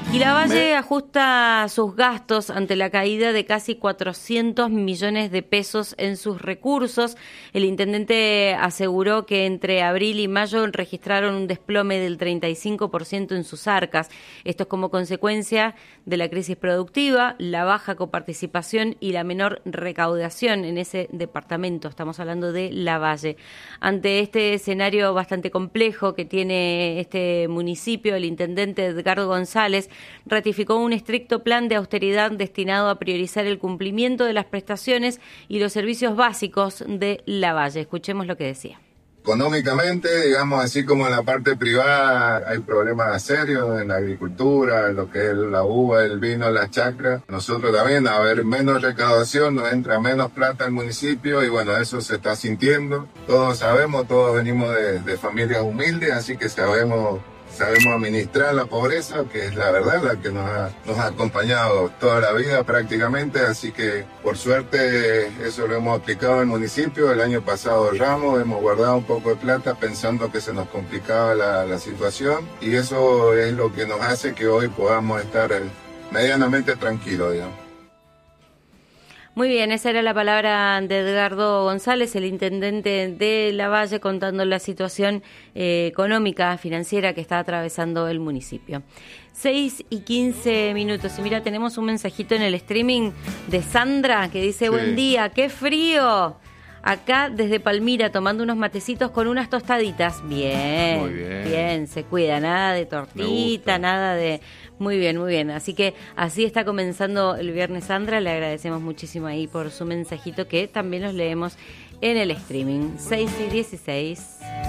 Y Lavalle ajusta sus gastos ante la caída de casi 400 millones de pesos en sus recursos. El intendente aseguró que entre abril y mayo registraron un desplome del 35% en sus arcas. Esto es como consecuencia de la crisis productiva, la baja coparticipación y la menor recaudación en ese departamento. Estamos hablando de Lavalle. Ante este escenario bastante complejo que tiene este municipio, el intendente Edgardo González ratificó un estricto plan de austeridad destinado a priorizar el cumplimiento de las prestaciones y los servicios básicos de Lavalle. Escuchemos lo que decía. Económicamente, digamos, así como en la parte privada hay problemas serios en la agricultura, en lo que es la uva, el vino, la chacra. Nosotros también, a ver menos recaudación, nos entra menos plata al municipio y bueno, eso se está sintiendo. Todos sabemos, todos venimos de familias humildes, así que sabemos administrar la pobreza, que es la verdad la que nos ha acompañado toda la vida prácticamente, así que por suerte eso lo hemos aplicado en el municipio. El año pasado ahorramos, hemos guardado un poco de plata pensando que se nos complicaba la situación y eso es lo que nos hace que hoy podamos estar medianamente tranquilos, digamos. Muy bien, esa era la palabra de Edgardo González, el intendente de Lavalle, contando la situación económica, financiera que está atravesando el municipio. 6:15. Y mira, tenemos un mensajito en el streaming de Sandra que dice: sí. Buen día, qué frío. Acá desde Palmira tomando unos matecitos con unas tostaditas. Bien, muy bien, bien, se cuida, nada de tortita, nada de... Muy bien. Así que así está comenzando el viernes, Sandra. Le agradecemos muchísimo ahí por su mensajito que también los leemos en el streaming. 6:16.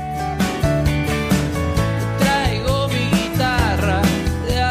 Traigo mi guitarra de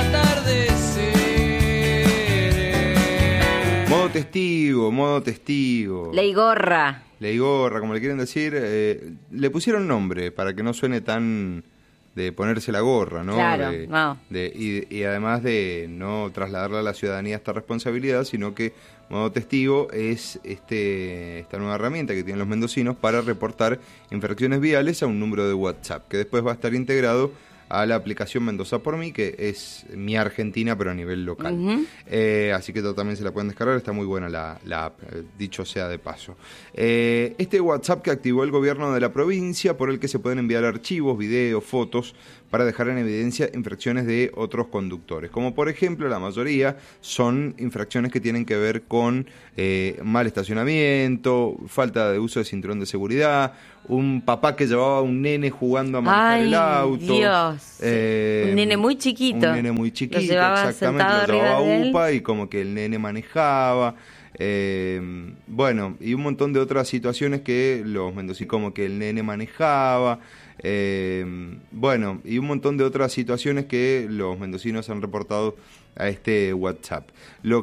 atardecer. Modo testigo. Ley gorra, como le quieren decir. Le pusieron nombre para que no suene tan... de ponerse la gorra, ¿no? Claro, y además de no trasladarle a la ciudadanía esta responsabilidad, sino que modo testigo es esta nueva herramienta que tienen los mendocinos para reportar infracciones viales a un número de WhatsApp, que después va a estar integrado a la aplicación Mendoza por mí, que es Mi Argentina, pero a nivel local. Uh-huh. Así que también se la pueden descargar, está muy buena la app, dicho sea de paso. Este WhatsApp que activó el gobierno de la provincia, por el que se pueden enviar archivos, videos, fotos, para dejar en evidencia infracciones de otros conductores. Como por ejemplo, la mayoría son infracciones que tienen que ver con mal estacionamiento, falta de uso de cinturón de seguridad, un papá que llevaba a un nene jugando a manejar el auto. Dios. Un nene muy chiquito. Un nene muy chiquito, lo llevaba exactamente. Lo llevaba a UPA y como que el nene manejaba. Bueno, y un montón de otras situaciones que los mendocinos, como que el nene manejaba. Bueno, y un montón de otras situaciones que los mendocinos han reportado a este WhatsApp.